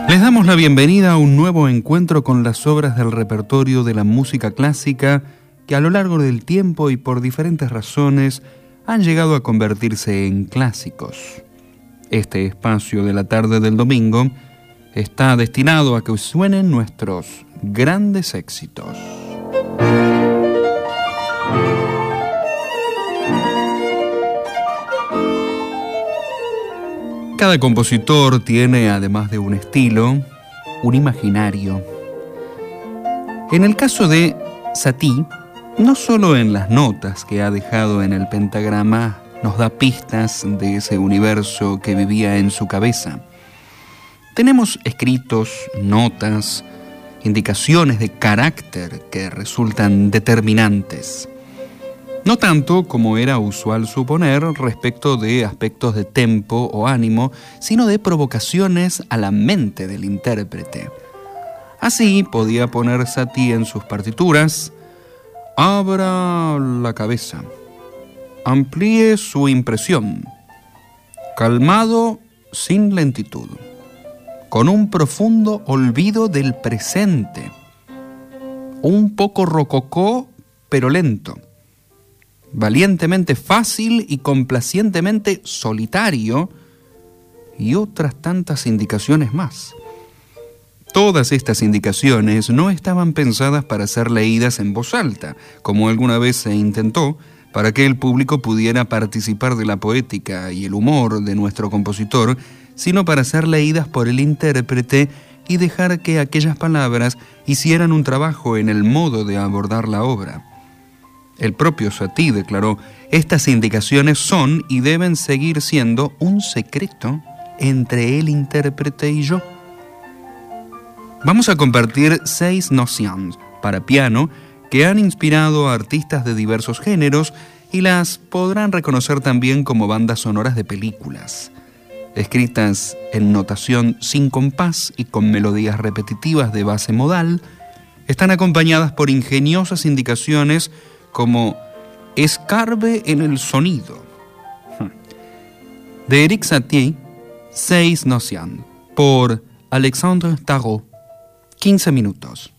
Les damos la bienvenida a un nuevo encuentro con las obras del repertorio de la música clásica que a lo largo del tiempo y por diferentes razones han llegado a convertirse en clásicos. Este espacio de la tarde del domingo está destinado a que suenen nuestros grandes éxitos. Cada compositor tiene, además de un estilo, un imaginario. En el caso de Satie, no solo en las notas que ha dejado en el pentagrama nos da pistas de ese universo que vivía en su cabeza. Tenemos escritos, notas, indicaciones de carácter que resultan determinantes. No tanto como era usual suponer respecto de aspectos de tempo o ánimo, sino de provocaciones a la mente del intérprete. Así podía poner Satie en sus partituras: abra la cabeza, amplíe su impresión, calmado sin lentitud, con un profundo olvido del presente, un poco rococó pero lento, valientemente fácil y complacientemente solitario, y otras tantas indicaciones más. Todas estas indicaciones no estaban pensadas para ser leídas en voz alta, como alguna vez se intentó, para que el público pudiera participar de la poética y el humor de nuestro compositor, sino para ser leídas por el intérprete y dejar que aquellas palabras hicieran un trabajo en el modo de abordar la obra. El propio Satie declaró: estas indicaciones son y deben seguir siendo un secreto entre el intérprete y yo. Vamos a compartir 6 nociones para piano que han inspirado a artistas de diversos géneros y las podrán reconocer también como bandas sonoras de películas. Escritas en notación sin compás y con melodías repetitivas de base modal, están acompañadas por ingeniosas indicaciones como escarbe en el sonido. De Erik Satie, 6 nociones, por Alexandre Tarot, 15 minutos.